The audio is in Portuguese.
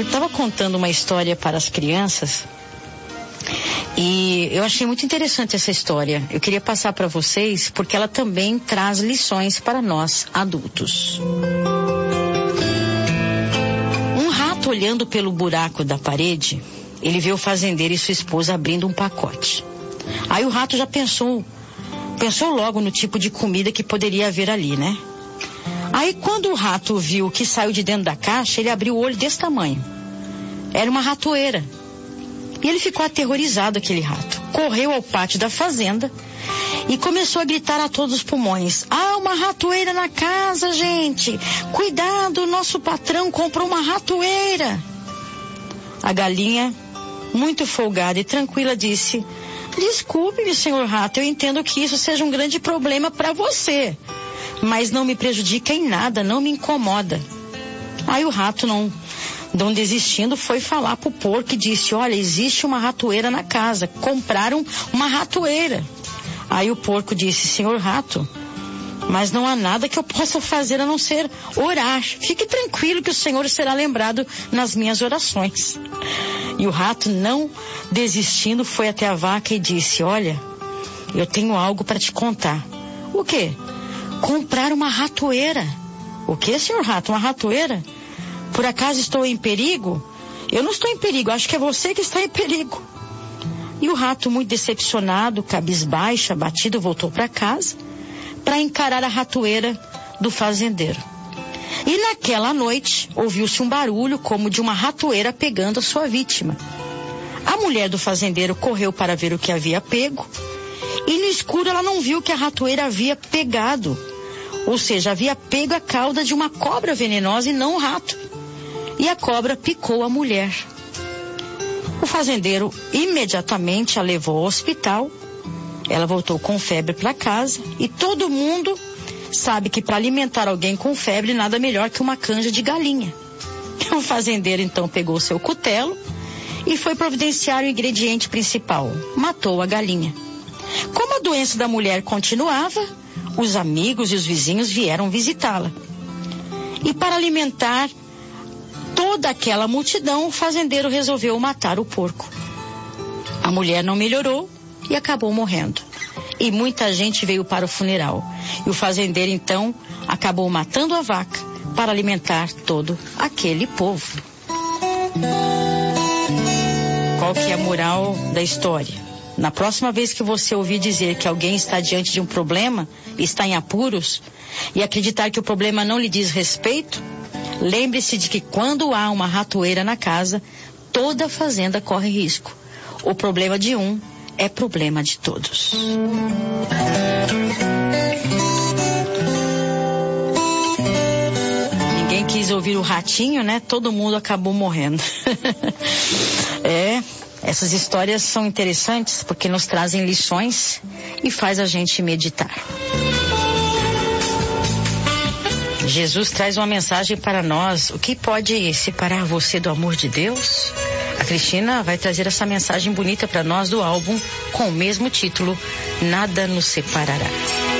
Eu estava contando uma história para as crianças e eu achei muito interessante essa história. Eu queria passar para vocês porque ela também traz lições para nós adultos. Um rato, olhando pelo buraco da parede, ele vê o fazendeiro e sua esposa abrindo um pacote. Aí o rato já pensou logo no tipo de comida que poderia haver ali, né? Aí quando o rato viu o que saiu de dentro da caixa, ele abriu o olho desse tamanho. Era uma ratoeira. E ele ficou aterrorizado, aquele rato. Correu ao pátio da fazenda e começou a gritar a todos os pulmões: "Ah, uma ratoeira na casa, gente! Cuidado, nosso patrão comprou uma ratoeira!" A galinha, muito folgada e tranquila, disse: "Desculpe-me, senhor rato, eu entendo que isso seja um grande problema para você, mas não me prejudica em nada, não me incomoda." Aí o rato, não desistindo, foi falar pro porco e disse: "Olha, existe uma ratoeira na casa, compraram uma ratoeira." Aí o porco disse: "Senhor rato, mas não há nada que eu possa fazer a não ser orar. Fique tranquilo que o senhor será lembrado nas minhas orações." E o rato, não desistindo, foi até a vaca e disse: "Olha, eu tenho algo para te contar." "O quê?" "Comprar uma ratoeira." "O quê, senhor rato? Uma ratoeira? Por acaso estou em perigo?" "Eu não estou em perigo, acho que é você que está em perigo." E o rato, muito decepcionado, cabisbaixo, abatido, voltou para casa para encarar a ratoeira do fazendeiro. E naquela noite ouviu-se um barulho como de uma ratoeira pegando a sua vítima. A mulher do fazendeiro correu para ver o que havia pego e no escuro ela não viu que a ratoeira havia pegado, ou seja, havia pego a cauda de uma cobra venenosa e não o rato. E a cobra picou a mulher. O fazendeiro imediatamente a levou ao hospital. Ela voltou com febre para casa e todo mundo sabe que para alimentar alguém com febre nada melhor que uma canja de galinha. O fazendeiro então pegou seu cutelo e foi providenciar o ingrediente principal: matou a galinha. Como a doença da mulher continuava, os amigos e os vizinhos vieram visitá-la. E para alimentar toda aquela multidão, o fazendeiro resolveu matar o porco. A mulher não melhorou e acabou morrendo. E muita gente veio para o funeral. E o fazendeiro então acabou matando a vaca para alimentar todo aquele povo. Qual que é a moral da história? Na próxima vez que você ouvir dizer que alguém está diante de um problema, está em apuros, e acreditar que o problema não lhe diz respeito, lembre-se de que quando há uma ratoeira na casa, toda a fazenda corre risco. O problema de um é problema de todos. Ninguém quis ouvir o ratinho, né? Todo mundo acabou morrendo. Essas histórias são interessantes porque nos trazem lições e faz a gente meditar. Jesus traz uma mensagem para nós. O que pode separar você do amor de Deus? A Cristina vai trazer essa mensagem bonita para nós do álbum com o mesmo título, Nada Nos Separará.